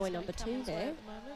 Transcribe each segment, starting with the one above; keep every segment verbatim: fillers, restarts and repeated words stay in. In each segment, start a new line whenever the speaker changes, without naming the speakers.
Point number two there.
At the moment.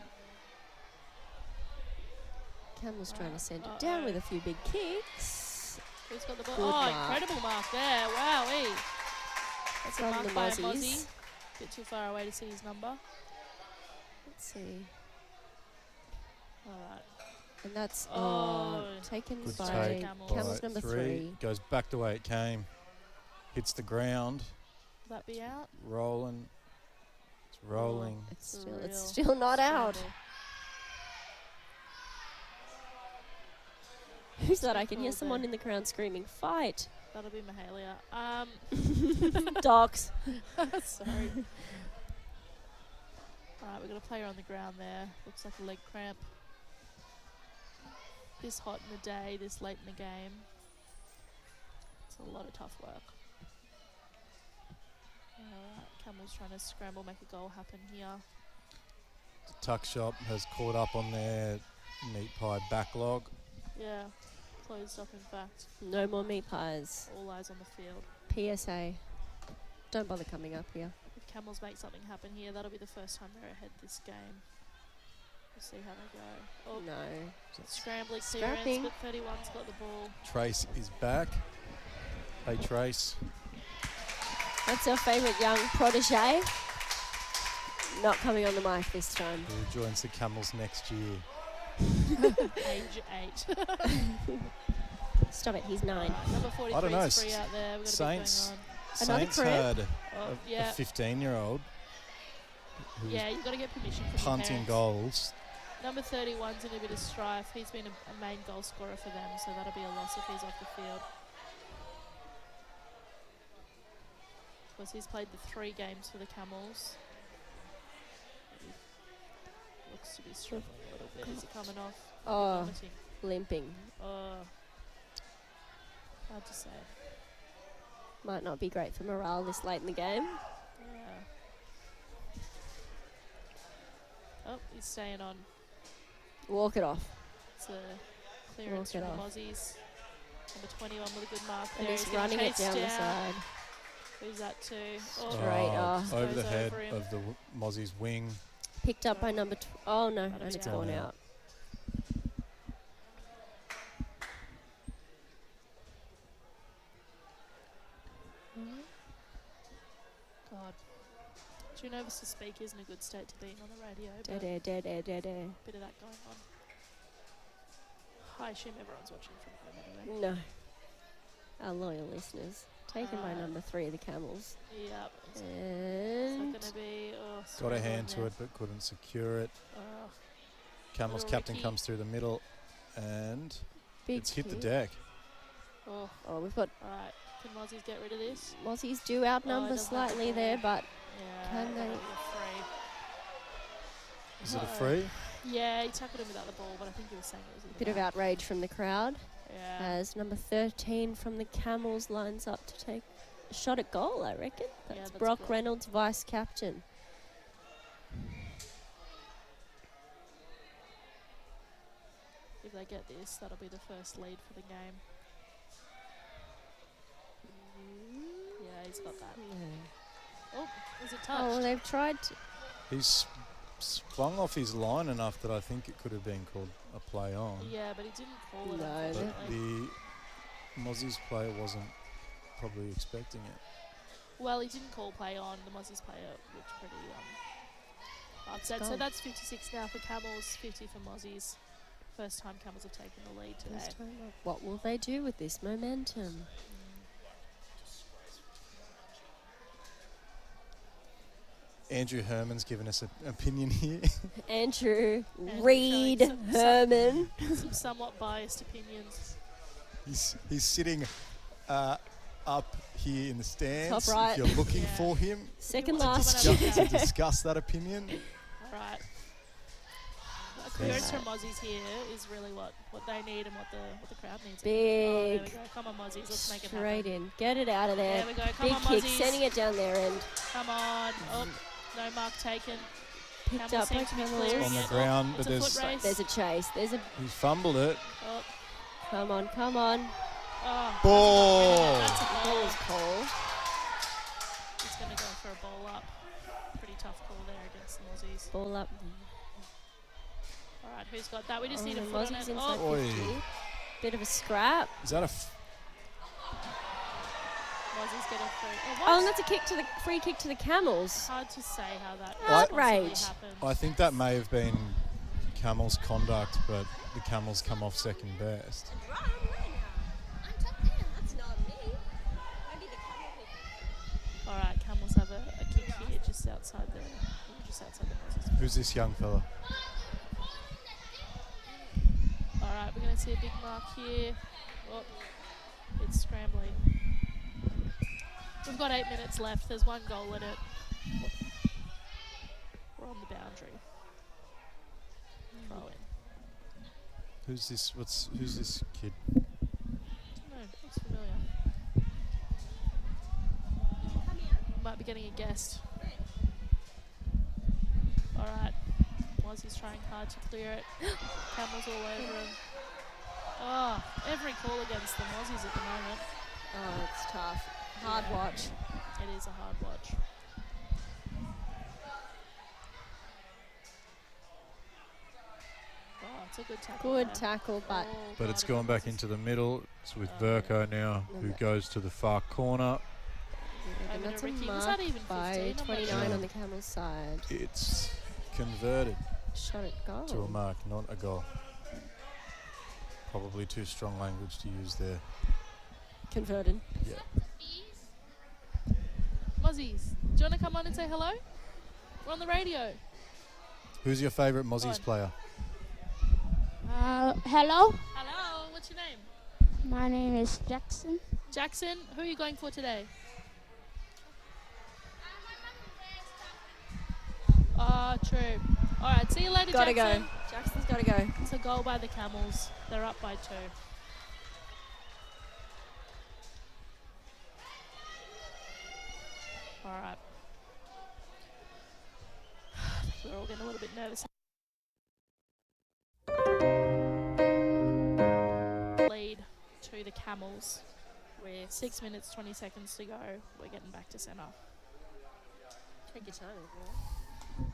Camel's
Right.
trying to send it
Uh-oh.
down with a few big kicks.
Who's got the ball?
Good
Oh,
mark.
incredible mark there. Wowee. That's a
From
mark
the
by a
Mozzies.
Mozzie. Bit too far away to see his number.
Let's see.
All right.
And that's
Oh,
oh, taken
Good
by
take.
Camels.
by
Camels number three.
Goes back the way it came. Hits the ground.
Will that be out?
Rolling. It's rolling.
It's
It's a
still, it's
real
still not out.
scramble.
Who's that? I can hear
Cool
someone
there.
in the crowd screaming, "Fight!"
That'll be Mahalia. Um,
Dogs.
sorry. All right, we've got a player on the ground there. Looks like a leg cramp. This hot in the day, this late in the game. It's a lot of tough work. All right, Camel's trying to scramble, make a goal happen here.
The tuck shop has caught up on their meat pie backlog.
Yeah, closed up in fact.
No more meat pies.
All eyes on the field.
P S A. Don't bother coming up here.
If Camels make something happen here, that'll be the first time they're ahead this game. We'll see how they go. Oh,
No.
scrambling
Scrapping.
clearance, but thirty-one's got the ball.
Trace is back. Hey, Trace.
That's our favourite young protege. Not coming on the mic this time.
Who joins the Camels next year.
Age eight.
Stop it, he's nine.
Alright, number forty-three
I don't know,
is free out there. We've got
Saints.
a bit
Another
Saints
crit?
had
going
a,
on. Oh,
a
yeah.
fifteen-year-old who
Yeah, you've got to get permission from
was
the
punting
parents.
goals.
Number thirty-one's in a bit of strife. He's been a, a main goal scorer for them, so that'll be a loss if he's off the field. Of course, he's played the three games for the Camels. He looks to be struggling a little bit. Is he coming off?
Oh,
Vomiting.
limping.
Oh. Hard to say.
Might not be great for morale this late in the game.
Yeah. Oh, he's staying on.
Walk it off.
It's a clearance
Walk it
from the
off.
Mozzies. Number twenty-one with a good mark
And
there.
he's
getting
running it
chased
down the side.
Who's that to? Oh,
Straight off.
Over the
Goes
head
over him.
of the w- Mozzie's wing.
Picked up by number tw- Oh, no.
That'll
And
be
it's
out.
gone
Gone out.
out.
God. Too nervous to speak isn't a good state to be in on the radio.
Dead
But
air, dead air, dead air.
bit of that going on. I assume everyone's watching from home anyway.
No. Our loyal listeners. Taken by
Uh,
number three of the Camels.
Yep. It's
And
not going to be. Oh,
Got a
sorry,
hand
one
to
there.
it but couldn't secure it.
Oh,
Camels
Little
captain
Ricky.
comes through the middle and
big
it's hit the
kick.
deck.
oh.
Oh, we've got
Alright. Can Mozzies get rid of this?
Mozzies do outnumber
doesn't have the
slightly
ball.
there, but
Yeah.
Can
that'll
they-
be a free.
Is it a
Uh-oh.
free?
Yeah, he tackled him without the ball, but I think he was saying it was in the
bit of
back.
outrage from the crowd
Yeah.
as number thirteen from the Camels lines up to take a shot at goal, I reckon. That's,
that's
Brock
good.
Reynolds, vice captain.
If they get this, that'll be the first lead for the game. Yeah, he's got that. Oh, is it touched?
Oh, well, they've tried to.
He's swung off his line enough that I think it could have been called a play on.
Yeah, but he didn't call it.
No,
But
unfortunately.
the Mozzie's player wasn't probably expecting it.
Well, he didn't call play on. The Mozzies player looked pretty um, upset. So
gone.
that's fifty-six now for Camels, fifty for Mozzies. First time Camels have taken the lead today.
First time up. What will they do with this momentum?
Andrew Herman's given us an opinion here.
Andrew,
Andrew
Reed,
showing some- some-
Herman.
Some somewhat biased opinions.
he's he's sitting uh, up here in the stands.
Top right.
If you're looking
Yeah.
for him
Second
You want to
last
come and
year.
have a
to discuss that opinion.
All right. A clearance from Mozzies here is really what, what they need and what the what the crowd needs. Oh, there we
Big.
go. Come on, Mozzies. Let's make it
Straight
happen.
in. Get it out of there.
There we go. Come
Big
on,
kick,
Mozzies.
sending it down their end.
Come on. Oh, no mark taken.
Picked
Camels
up by
seem to be
Camels.
clearing
On the
it.
ground,
Oh,
but
it's a
there's-
foot race.
There's a chase. There's a.
He fumbled it.
Oh,
Come on, come on.
oh,
Ball.
That's a
Ball
ball.
is called.
He's going to go for a ball up. Pretty tough call there against the Mozzies. Mozzies.
Ball up.
All right, who's got that? We just
Oh,
need a
the
foot on
Mozzies
it.
inside
Oh,
Oi.
fifty. Bit of a scrap.
Is that a... F-
Mozzies get a free. Oh,
Oh,
what?
and that's a kick to the free kick to the Camels.
Hard to say how that
Outrage.
possibly happened.
I think that may have been Camels' conduct, but the Camels come off second best.
All right, Camels have a, a kick here just outside the just outside the Mozzies.
Who's this young fella?
All right, we're going to see a big mark here. Oh, it's scrambling. We've got eight minutes left. There's one goal in it. We're on the boundary. Throw in.
Who's this? What's who's this kid?
No, looks familiar. Might be getting a guest. All right. Mozzie's trying hard to clear it. Camels all over him. Oh, every call against the Mozzies at the moment.
Oh, it's tough. Hard
Yeah.
watch.
It is a hard watch. Oh, it's a good tackle.
Good
there.
tackle, but
Oh,
But it's
God,
gone
if
back
Mozzies-
into the middle. It's with
Oh,
Verco now, who
Number-
goes to the far corner.
and
Over
that's
to
a
Ricky. Was
mark
that even
by
fifteen? I'm not
twenty-nine
sure.
on the Camels side.
It's converted
Shot at goal.
to a mark, not a goal. Probably too strong language to use there.
Converted.
Yeah.
Mozzies, do you want to come on and say hello? We're on the radio.
Who's your favourite Mozzies
on.
player?
Uh, hello,
Hello, what's your name?
my name is Jackson.
Jackson, who are you going for today? Ah, true. All right, see you later,
Gotta
Jackson.
go. Jackson's gotta go.
It's a goal by the Camels. They're up by two. All right. We're all getting a little bit nervous. Lead to the Camels with six minutes, twenty seconds to go. We're getting back to centre.
Take your time, everyone.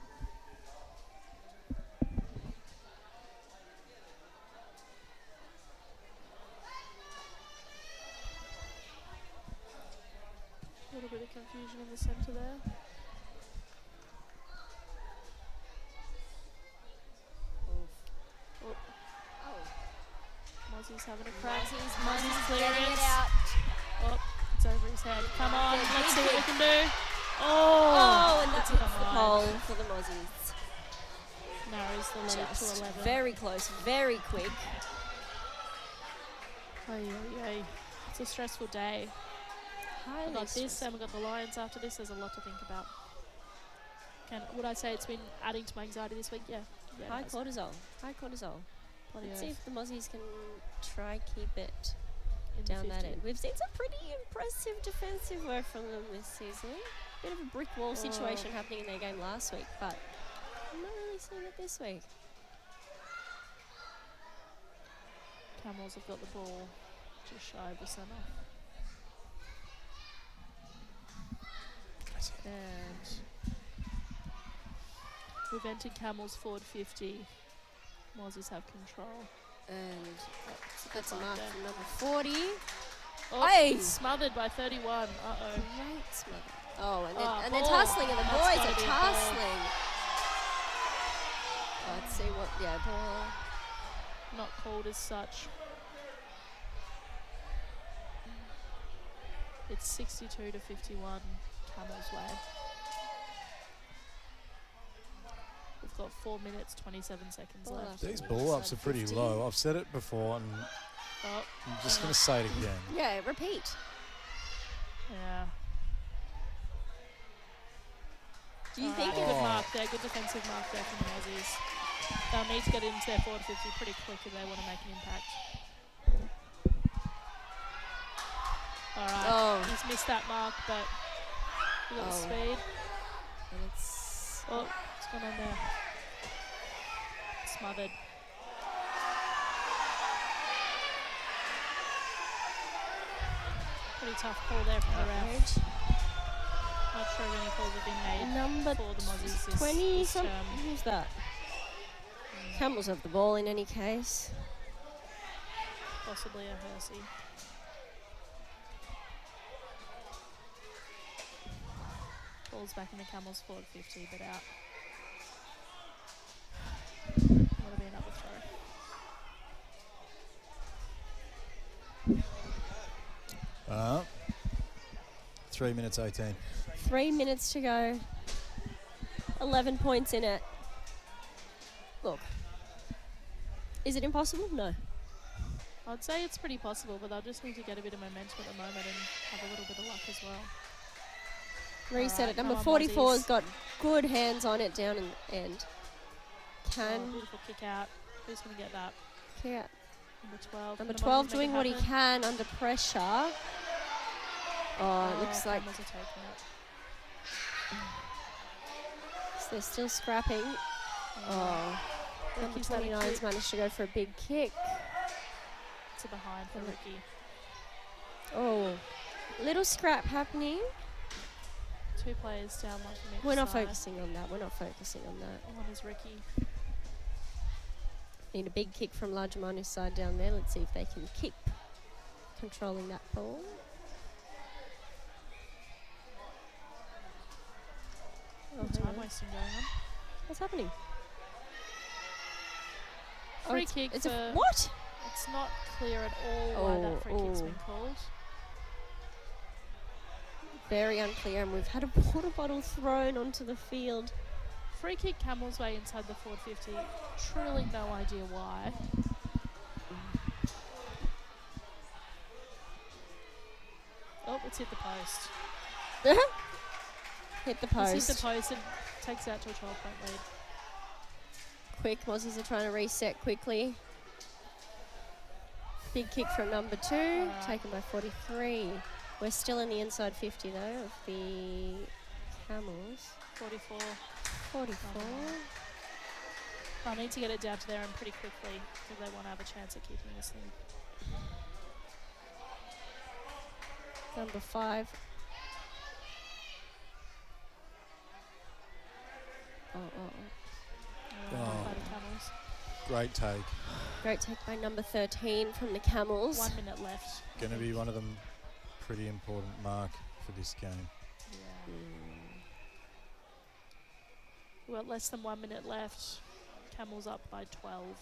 A little bit of confusion in the centre there. Oh. Mozzie's having a crack.
Mozzie's,
Mozzie's
Mozzie's
clearance.
getting it out.
Oh, it's over his head. Come on,
Yeah,
let's
big
see what we
hit.
can do.
Oh,
Oh,
and that
it's
hits
a
the
high.
pole for the Mozzies.
Narrows the lead
Just
to eleven.
very close, very quick.
Oy, oy, oy. It's a stressful day. We've
Highly
got this,
stressful.
and we've got the Lions after this. There's a lot to think about. Can would I say it's been adding to my anxiety this week? Yeah. yeah it
High
has.
cortisol. High cortisol.
Bloody
Let's see
oath.
if the Mozzies can try keep it
In the
down that
fifty.
end. We've seen some pretty impressive defensive work from them this season. Bit of a brick wall situation
Oh.
happening in their game last week, but I'm not really seeing it this week.
Camels have got the ball just shy of the centre. And we've entered Camels forward fifty. Mozzies have control.
And
That's a good
that's a
find
mark
there.
from number forty.
Oh,
Hey!
smothered by thirty-one. Uh-oh.
Great smother. Oh, and,
Oh,
then, and they're
ball.
tussling, and the
That's
boys
gotta
are
be a ball.
tussling. Let's see what, yeah, ball.
Not called as such. It's sixty-two to fifty-one Camels way. We've got four minutes, twenty-seven seconds
Ball
left.
after
These
one
ball ups
side
are pretty
fifty.
low. I've said it before, and
Oh,
I'm just going to say it again.
Yeah, repeat.
yeah.
Do you
All
think
right,
it
good
Oh.
mark there, good defensive mark there from the Aussies. They'll need to get into their forward fifty pretty quick if they want to make an impact. All right,
Oh.
he's missed that mark, but we got the
Oh.
speed.
And it's
Oh, what's going on there? Smothered. Pretty tough call there from the ref.
outrage.
Not sure if any calls have been made
Number
for the Mozzies this,
twenty
this
some.
term.
Who's that? Camels have the ball in any case.
Possibly a Hersey. Ball's back in the Camels forward fifty, but out. That'll be another throw.
Uh, three minutes eighteen.
Three minutes to go. Eleven points in it. Look. Is it impossible? No.
I'd say it's pretty possible, but they'll just need to get a bit of momentum at the moment and have a little bit of luck as well.
Reset
Alright,
it. Number
come on,
forty-four has
Mozzies.
got good hands on it down in the end.
Oh,
Can.
beautiful kick out. Who's going to get that?
Yeah.
Number twelve.
Number
Can the
twelve
Mozzies make
doing
it
what he
happen?
can under pressure. Oh,
Oh,
it looks like
Camels are taking it.
they're still scrapping. Oh, number
Ricky's had a
twenty-nine's
kick
managed to go for a big kick.
to behind for
Mm.
Ricky.
Oh, little scrap happening.
Two players down one from each
We're not
side.
focusing on that. We're not focusing on that.
One is Ricky.
Need a big kick from Lajumanu's side down there. Let's see if they can keep controlling that ball. Oh,
No
hang
time
on.
wasting going on.
What's happening?
Free
it's,
kick
it's a
for-
what?
It's not clear at all why
Oh,
that free kick's
oh.
been called.
Very unclear, and we've had a water bottle thrown onto the field.
Free kick Camels way inside the forward fifty. Truly no idea why. Oh, it's hit the post.
Hit the
It's
post.
hit the post and takes out to a twelve point lead.
Quick, Mozzies are trying to reset quickly. Big kick from number two,
Alright.
taken by forty-three. We're still in the inside fifty though of the Camels.
forty-four.
forty-four.
I need to get it down to there and pretty quickly if they want to have a chance at keeping this thing.
Number five. Oh, oh, oh.
Uh,
Oh.
by the Camels.
Great take.
Great take by number thirteen from the Camels.
One minute left.
Going to be one of them pretty important mark for this game.
Yeah.
Mm.
We've got less than one minute left. Camels up by twelve.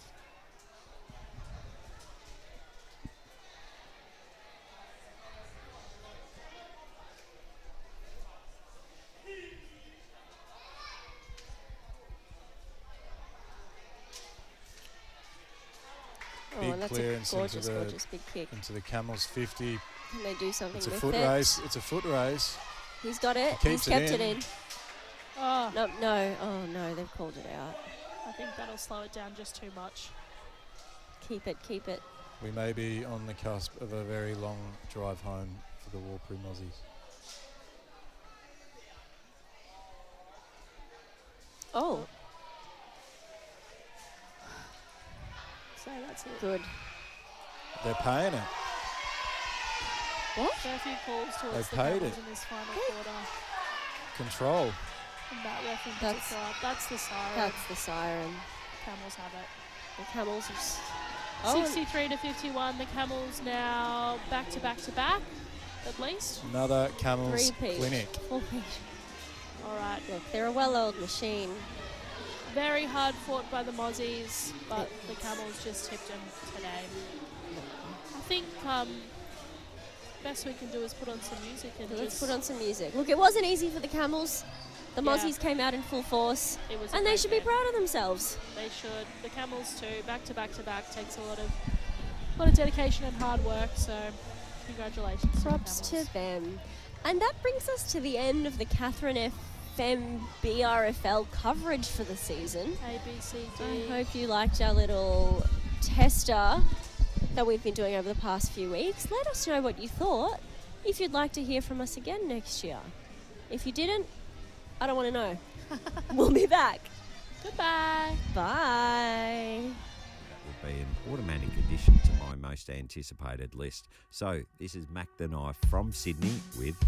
Oh,
Big
and that's
clearance
a
into
gorgeous,
the-
gorgeous big kick.
Into the Camels fifty.
Can they do something
It's a
with
foot
it?
race. It's a foot race.
He's got it.
He
He's
keeps it
kept
in.
it in.
Oh,
No, no. Oh, no. They've called it out.
I think that'll slow it down just too much.
Keep it, keep it.
We may be on the cusp of a very long drive home for the Warproo Mozzies.
Oh,
So that's it.
good.
They're paying it.
What?
So a few calls towards
They
the
paid
Camels
it.
in this final quarter.
Control.
And that ref in
That's-
particular. That's the siren.
That's the siren.
Camels have it.
The Camels have... s- Oh,
sixty-three to fifty-one. The Camels now back to back to back, at least.
Another Camels
three-peat.
clinic.
Four-peat.
All right.
Look, they're a well-oiled machine.
Very hard fought by the Mozzies, but the Camels just tipped them today. I think um, best we can do is put on some music and
Let's
just.
put on some music. Look, it wasn't easy for the Camels. The
Yeah.
Mozzies came out in full force,
It was a
and they
great
should be
game.
proud of themselves.
They should. The Camels too. Back to back to back takes a lot of, lot of dedication and hard work. So, congratulations. to the
Props
Camels.
to them. And that brings us to the end of the Catherine F M B R F L coverage for the season.
A, B, C,
I
D.
hope you liked our little tester that we've been doing over the past few weeks. Let us know what you thought if you'd like to hear from us again next year. If you didn't, I don't want to know. We'll be back.
Goodbye.
Bye.
Will be an automatic addition to my most anticipated list. So this is Mac the Knife from Sydney with